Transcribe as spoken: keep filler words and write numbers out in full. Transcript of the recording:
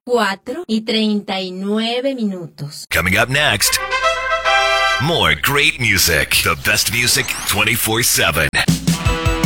cuatro y treinta y nueve minutos. Coming up next, more great music. The best music twenty-four seven.